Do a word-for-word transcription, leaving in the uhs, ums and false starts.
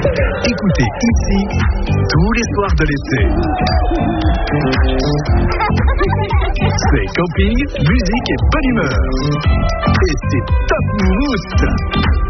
Écoutez ici tous les soirs de l'été. C'est camping, musique et bonne humeur. Et c'est Top Moumout.